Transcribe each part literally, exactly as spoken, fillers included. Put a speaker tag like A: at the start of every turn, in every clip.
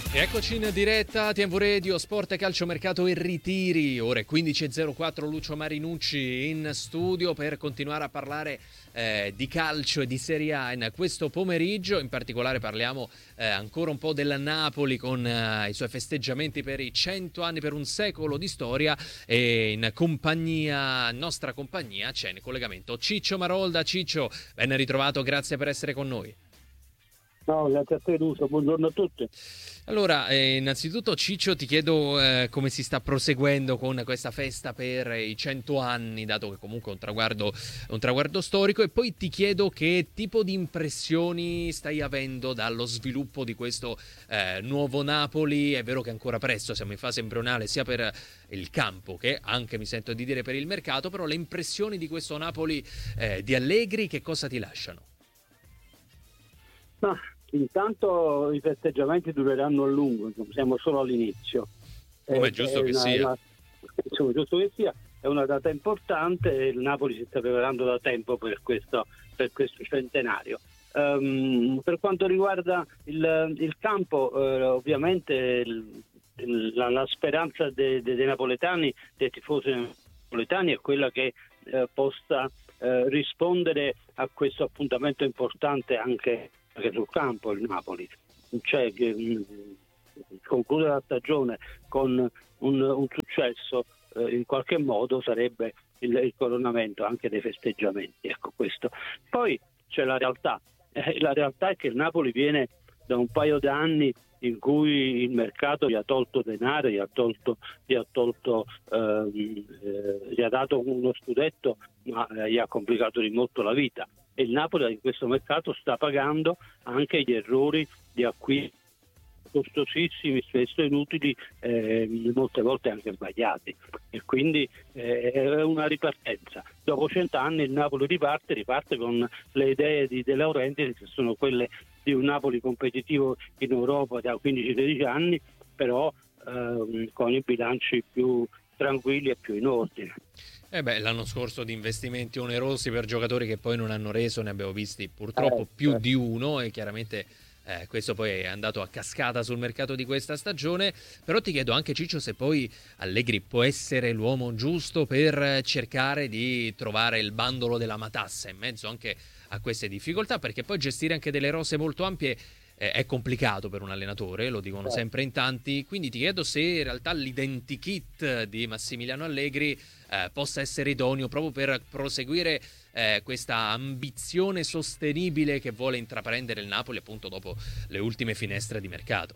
A: E eccoci in diretta, T V Radio, Sport, Calciomercato e Ritiri, ore quindici e zero quattro, Lucio Marinucci in studio per continuare a parlare eh, di calcio e di Serie A in questo pomeriggio. In particolare parliamo eh, ancora un po' del Napoli con eh, i suoi festeggiamenti per i cento anni, per un secolo di storia, e in compagnia, nostra compagnia, c'è in collegamento Ciccio Marolda. Ciccio, ben ritrovato, grazie per essere con noi.
B: No, grazie a te Lucio, buongiorno a tutti.
A: Allora, eh, innanzitutto Ciccio ti chiedo eh, come si sta proseguendo con questa festa per i cento anni, dato che comunque è un traguardo, un traguardo storico, e poi ti chiedo che tipo di impressioni stai avendo dallo sviluppo di questo eh, nuovo Napoli. È vero che è ancora presto, siamo in fase embrionale sia per il campo che anche, mi sento di dire, per il mercato, però le impressioni di questo Napoli eh, di Allegri che cosa ti lasciano?
B: Ma intanto i festeggiamenti dureranno a lungo, siamo solo all'inizio.
A: Come è giusto che
B: una,
A: sia.
B: Una, insomma, giusto che sia, è una data importante e il Napoli si sta preparando da tempo per questo, per questo centenario. Um, per quanto riguarda il, il campo, eh, ovviamente il, il, la, la speranza dei, dei, dei napoletani, dei tifosi napoletani, è quella che eh, possa eh, rispondere a questo appuntamento importante anche anche sul campo il Napoli, cioè che mh, concludere la stagione con un, un successo eh, in qualche modo sarebbe il, il coronamento anche dei festeggiamenti, ecco questo. Poi c'è la realtà, eh, la realtà è che il Napoli viene da un paio d'anni in cui il mercato gli ha tolto denaro, gli ha tolto, gli ha, tolto ehm, eh, gli ha dato uno scudetto, ma eh, gli ha complicato di molto la vita. E il Napoli in questo mercato sta pagando anche gli errori di acquisti costosissimi, spesso inutili, eh, molte volte anche sbagliati, e quindi eh, è una ripartenza. Dopo cent'anni il Napoli riparte, riparte con le idee di De Laurentiis, che sono quelle di un Napoli competitivo in Europa da quindici sedici anni, però ehm, con i bilanci più tranquilli e più in ordine.
A: Eh beh, l'anno scorso di investimenti onerosi per giocatori che poi non hanno reso ne abbiamo visti purtroppo eh, più eh. di uno, e chiaramente eh, questo poi è andato a cascata sul mercato di questa stagione. Però ti chiedo anche, Ciccio, se poi Allegri può essere l'uomo giusto per cercare di trovare il bandolo della matassa in mezzo anche a queste difficoltà, perché poi gestire anche delle rose molto ampie è complicato per un allenatore, lo dicono sempre in tanti. Quindi ti chiedo se in realtà l'identikit di Massimiliano Allegri eh, possa essere idoneo proprio per proseguire eh, questa ambizione sostenibile che vuole intraprendere il Napoli appunto dopo le ultime finestre di mercato.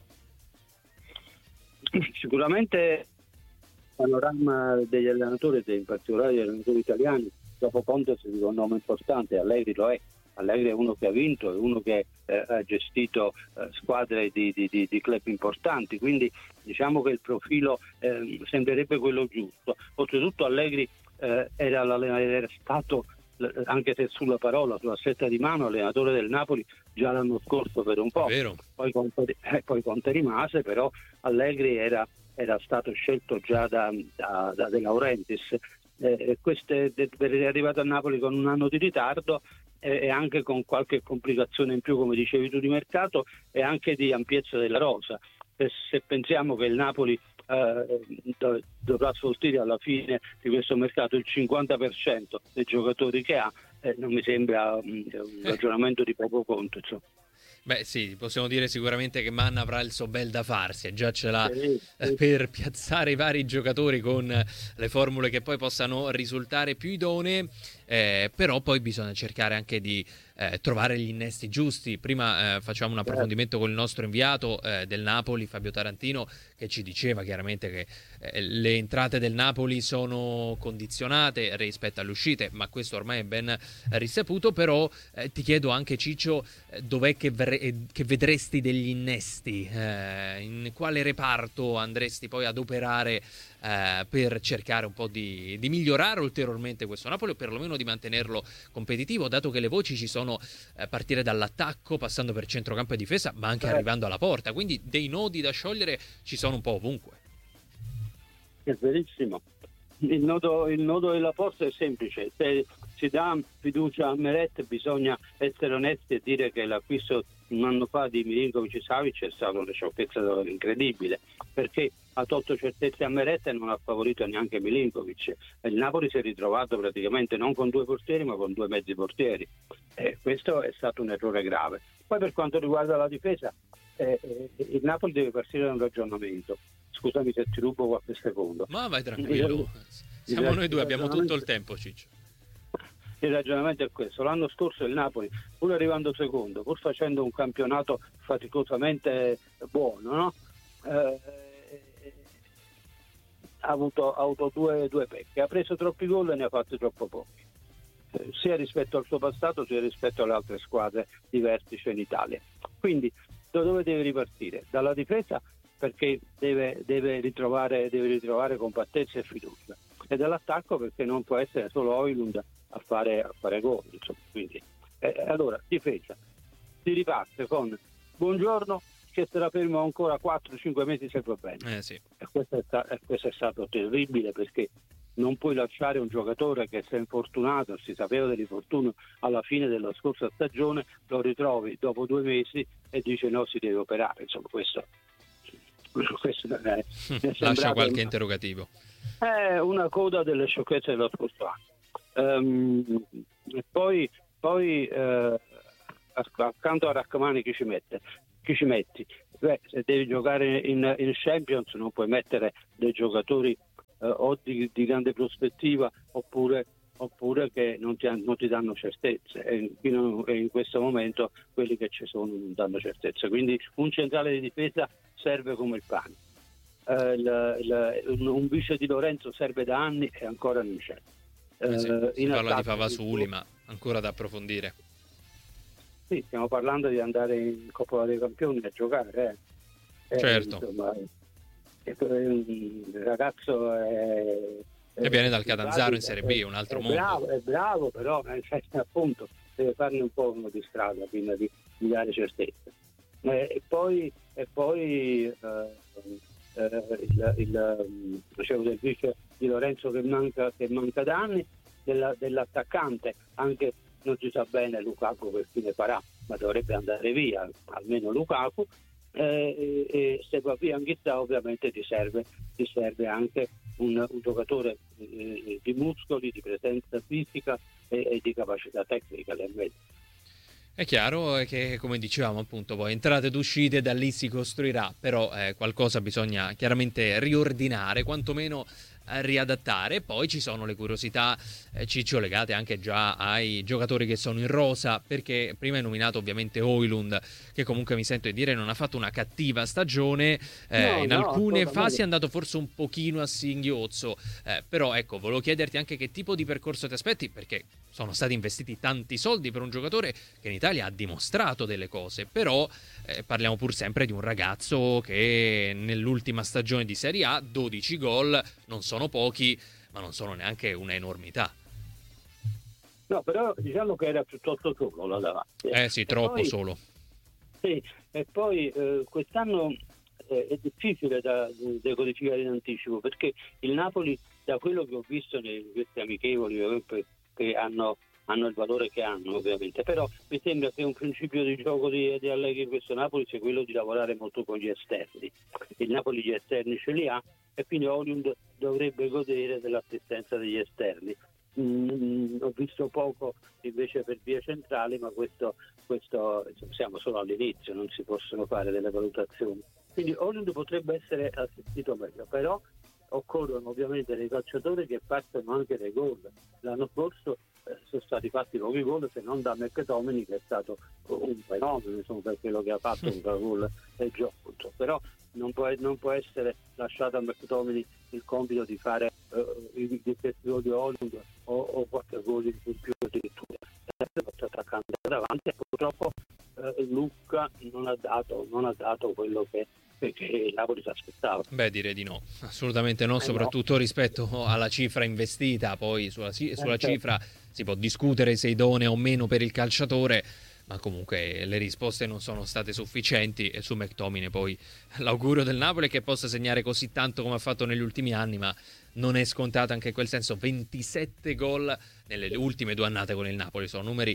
B: Sicuramente il panorama degli allenatori, in particolare degli allenatori italiani, dopo Conte è un nome importante, Allegri lo è. Allegri è uno che ha vinto, è uno che eh, ha gestito eh, squadre di, di, di, di club importanti, quindi diciamo che il profilo eh, sembrerebbe quello giusto. Oltretutto Allegri eh, era, era stato, anche se sulla parola, sulla stretta di mano, allenatore del Napoli già l'anno scorso per un po', poi Conte, eh, poi Conte rimase, però Allegri era, era stato scelto già da, da, da De Laurentiis. Eh, queste, è arrivato a Napoli con un anno di ritardo e anche con qualche complicazione in più, come dicevi tu, di mercato e anche di ampiezza della rosa. Se pensiamo che il Napoli eh, dovrà sfoltire alla fine di questo mercato il cinquanta per cento dei giocatori che ha, eh, non mi sembra um, un ragionamento di poco conto, insomma.
A: Beh sì, possiamo dire sicuramente che Manna avrà il suo bel da farsi e già ce l'ha sì, sì. per piazzare i vari giocatori con le formule che poi possano risultare più idonee, eh, però poi bisogna cercare anche di eh, trovare gli innesti giusti. Prima eh, facciamo un approfondimento con il nostro inviato eh, del Napoli, Fabio Tarantino, che ci diceva chiaramente che eh, le entrate del Napoli sono condizionate rispetto alle uscite, ma questo ormai è ben risaputo. Però eh, ti chiedo anche, Ciccio, eh, dov'è che, ver- che vedresti degli innesti, eh, in quale reparto andresti poi ad operare eh, per cercare un po' di, di migliorare ulteriormente questo Napoli, o perlomeno di mantenerlo competitivo, dato che le voci ci sono a eh, partire dall'attacco, passando per centrocampo e difesa, ma anche eh. arrivando alla porta, quindi dei nodi da sciogliere ci sono un po' ovunque.
B: È verissimo. Il nodo, il nodo della porta è semplice: se si dà fiducia a Meret bisogna essere onesti e dire che l'acquisto un anno fa di Milinkovic-Savic è stata una sciocchezza incredibile, perché ha tolto certezze a Meret e non ha favorito neanche Milinkovic. Il Napoli si è ritrovato praticamente non con due portieri ma con due mezzi portieri, e questo è stato un errore grave. Poi per quanto riguarda la difesa, eh, eh, il Napoli deve partire da un ragionamento. Scusami se ti rubo qualche secondo.
A: Ma vai tranquillo, siamo il, noi due, abbiamo tutto il tempo, Ciccio.
B: Il ragionamento è questo: l'anno scorso il Napoli, pur arrivando secondo, pur facendo un campionato faticosamente buono, no? eh, ha avuto, ha avuto due, due pecche, ha preso troppi gol e ne ha fatti troppo pochi, eh, sia rispetto al suo passato sia rispetto alle altre squadre di vertice in Italia. Quindi da dove deve ripartire? Dalla difesa, perché deve, deve, ritrovare, deve ritrovare compattezza e fiducia, e dall'attacco perché non può essere solo Højlund a fare, a fare gol, insomma. Quindi eh, allora difesa, si riparte con Buongiorno che sarà fermo ancora quattro cinque mesi se va bene,
A: eh, sì.
B: e, questo è sta- e questo è stato terribile, perché non puoi lasciare un giocatore che si è infortunato, si sapeva dell'infortunio alla fine della scorsa stagione, lo ritrovi dopo due mesi e dice no, si deve operare. Insomma, questo, questo è,
A: lascia qualche una, interrogativo.
B: È una coda delle sciocchezze dello scorso anno. Um, e poi, poi eh, accanto a Rachmani chi ci mette? Chi ci metti? Beh, se devi giocare in, in Champions non puoi mettere dei giocatori eh, o di, di grande prospettiva oppure, oppure che non ti, non ti danno certezze, e in, in questo momento quelli che ci sono non danno certezze, quindi un centrale di difesa serve come il pane. Eh, il, il, un, un vice di Lorenzo serve da anni e ancora non c'è.
A: Eh sì, uh, si parla di Favasuli, ma ancora da approfondire.
B: Sì, stiamo parlando di andare in Coppa dei Campioni a giocare. Eh.
A: Certo.
B: Eh, insomma, il ragazzo è,
A: e viene dal Catanzaro in Serie B, un altro
B: è
A: mondo.
B: Bravo, è bravo, però eh, appunto deve farne un po' uno di strada prima di, di dare certezza. Eh, e poi, e poi eh, eh, il, il, dicevo del vice di Lorenzo che manca, che manca da anni, della, dell'attaccante anche non si sa bene Lukaku che fine farà, ma dovrebbe andare via almeno Lukaku, eh, e, e se va via Anghissà ovviamente ti serve, ti serve anche un, un giocatore eh, di muscoli, di presenza fisica e, e di capacità tecnica del mezzo.
A: È chiaro che, come dicevamo appunto, poi entrate ed uscite, da lì si costruirà, però eh, qualcosa bisogna chiaramente riordinare, quantomeno riadattare. Poi ci sono le curiosità, eh, Ciccio, legate anche già ai giocatori che sono in rosa, perché prima hai nominato ovviamente Højlund, che comunque mi sento di dire non ha fatto una cattiva stagione, eh, no, in no, alcune fasi è andato forse un pochino a singhiozzo, eh, però ecco, volevo chiederti anche che tipo di percorso ti aspetti, perché sono stati investiti tanti soldi per un giocatore che in Italia ha dimostrato delle cose, però eh, parliamo pur sempre di un ragazzo che nell'ultima stagione di Serie A dodici gol non sono pochi, ma non sono neanche una enormità.
B: No, però diciamo che era piuttosto solo là davanti.
A: Eh sì, e troppo
B: poi,
A: solo.
B: Sì, e poi eh, quest'anno eh, è difficile da decodificare in anticipo, perché il Napoli, da quello che ho visto in questi amichevoli che hanno, hanno il valore che hanno ovviamente, però mi sembra che un principio di gioco di, di Allegri in questo Napoli sia quello di lavorare molto con gli esterni. Il Napoli gli esterni ce li ha e quindi Højlund dovrebbe godere dell'assistenza degli esterni. Mm, ho visto poco invece per vie centrali, ma questo, questo siamo solo all'inizio, non si possono fare delle valutazioni. Quindi Højlund potrebbe essere assistito meglio, però occorrono ovviamente dei calciatori che partono anche dai gol. L'anno scorso eh, sono stati fatti pochi gol, se non da McTominay, che è stato un fenomeno, insomma, per quello che ha fatto un gol del gioco, però non può, non può essere lasciato a McTominay il compito di fare uh, i difetti di Højlund o, o qualche gol in più addirittura. Sta attaccando davanti e purtroppo uh, Lucca non ha dato, non ha dato quello che che il Napoli si aspettava.
A: Beh, direi di no, assolutamente no,
B: eh
A: soprattutto
B: no.
A: rispetto alla cifra investita. Poi sulla, sulla cifra si può discutere se idonea o meno per il calciatore, ma comunque le risposte non sono state sufficienti, e su McTominay poi l'augurio del Napoli è che possa segnare così tanto come ha fatto negli ultimi anni, ma non è scontato anche in quel senso. Ventisette gol nelle ultime due annate con il Napoli, sono numeri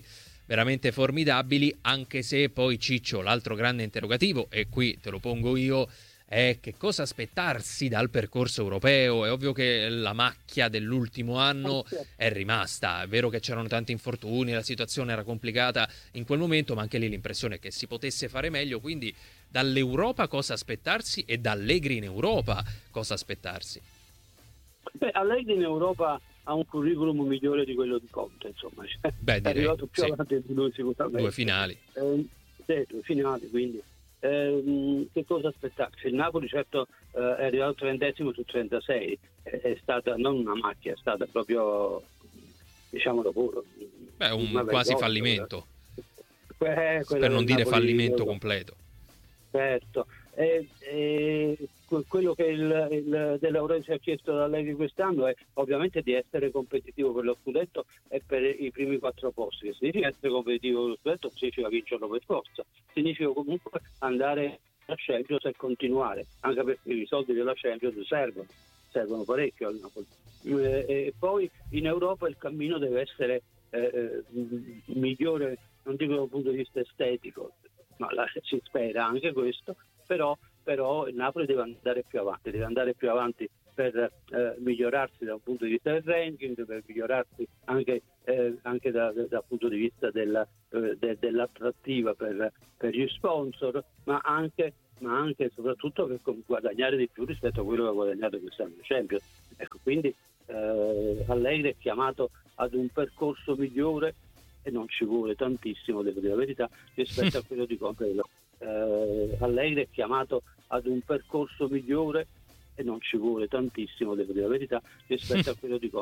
A: veramente formidabili, anche se poi Ciccio, l'altro grande interrogativo, e qui te lo pongo io, è che cosa aspettarsi dal percorso europeo. È ovvio che la macchia dell'ultimo anno è rimasta, è vero che c'erano tanti infortuni, la situazione era complicata in quel momento, ma anche lì l'impressione è che si potesse fare meglio, quindi dall'Europa cosa aspettarsi e da Allegri in Europa cosa aspettarsi?
B: Beh, Allegri in Europa ha un curriculum migliore di quello di Conte, insomma.
A: Beh,
B: è
A: direi,
B: arrivato più
A: sì.
B: avanti di lui sicuramente.
A: Due finali.
B: Eh, sì, due finali, quindi. Eh, che cosa aspettarsi? Il Napoli certo eh, è arrivato trentesimo su trentasei, è, è stata non una macchia, è stata proprio, diciamolo pure,
A: Beh, un quasi fallimento,
B: eh,
A: per non dire
B: Napoli,
A: fallimento
B: quello,
A: completo.
B: Certo. E, e quello che il, il De Laurentiis ha chiesto da Allegri quest'anno è ovviamente di essere competitivo per lo scudetto e per i primi quattro posti. Che significa essere competitivo per lo scudetto? Significa vincerlo per forza, significa comunque andare a Champions e continuare, anche perché i soldi della Champions servono, servono parecchio al Napoli. E, e poi in Europa il cammino deve essere eh, migliore, non dico dal punto di vista estetico, ma la, si spera anche questo, però, però il Napoli deve andare più avanti, deve andare più avanti per eh, migliorarsi dal punto di vista del ranking, per migliorarsi anche, eh, anche da, da, dal punto di vista della, eh, de, dell'attrattiva per, per gli sponsor, ma anche, ma anche e soprattutto per guadagnare di più rispetto a quello che ha guadagnato quest'anno in Champions. Ecco, quindi eh, Allegri è chiamato ad un percorso migliore e non ci vuole tantissimo, devo dire la verità, rispetto a quello di Conte. Eh, Allegri è chiamato ad un percorso migliore e non ci vuole tantissimo, devo dire la verità, rispetto a quello di Conte.